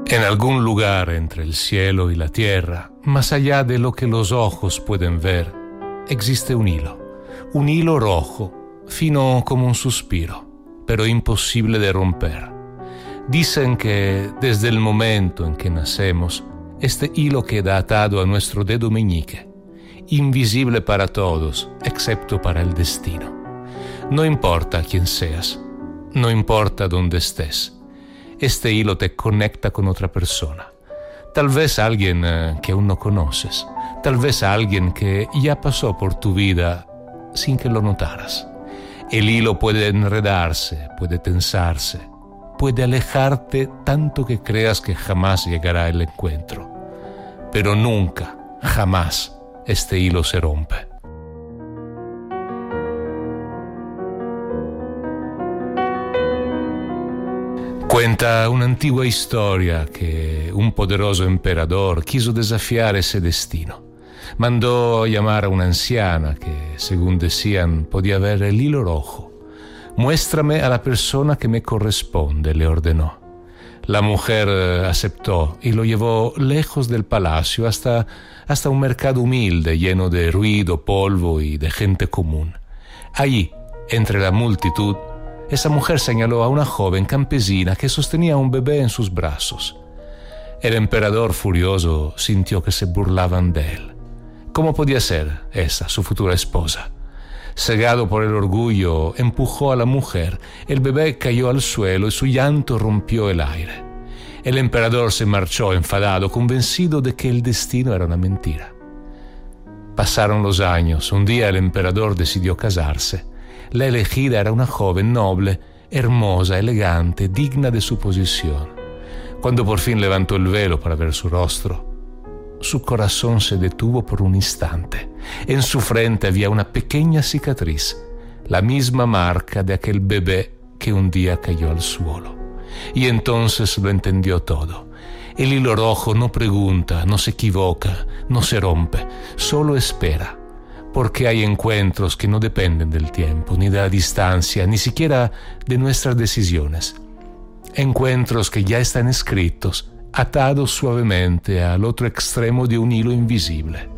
En algún lugar entre el cielo y la tierra, más allá de lo que los ojos pueden ver, existe un hilo rojo, fino como un suspiro, pero imposible de romper. Dicen que desde el momento en que nacemos, este hilo queda atado a nuestro dedo meñique, invisible para todos, excepto para el destino. No importa quién seas, no importa dónde estés. Este hilo te conecta con otra persona. Tal vez alguien que aún no conoces. Tal vez alguien que ya pasó por tu vida sin que lo notaras. El hilo puede enredarse, puede tensarse, puede alejarte tanto que creas que jamás llegará el encuentro. Pero nunca, jamás, este hilo se rompe. Cuenta una antigua historia que un poderoso emperador quiso desafiar ese destino. Mandó a llamar a una anciana que, según decían, podía ver el hilo rojo. «Muéstrame a la persona que me corresponde», le ordenó. La mujer aceptó y lo llevó lejos del palacio hasta un mercado humilde lleno de ruido, polvo y de gente común. Allí, entre la multitud, esa mujer señaló a una joven campesina que sostenía un bebé en sus brazos. El emperador, furioso, sintió que se burlaban de él. ¿Cómo podía ser esa su futura esposa? Cegado por el orgullo, empujó a la mujer. El bebé cayó al suelo y su llanto rompió el aire. El emperador se marchó enfadado, convencido de que el destino era una mentira. Pasaron los años. Un día el emperador decidió casarse. La elegida era una joven noble, hermosa, elegante, digna de su posición. Cuando por fin levantó el velo para ver su rostro, su corazón se detuvo por un instante. En su frente había una pequeña cicatriz, la misma marca de aquel bebé que un día cayó al suelo. Y entonces lo entendió todo. El hilo rojo no pregunta, no se equivoca, no se rompe, solo espera. Porque hay encuentros que no dependen del tiempo, ni de la distancia, ni siquiera de nuestras decisiones. Encuentros que ya están escritos, atados suavemente al otro extremo de un hilo invisible.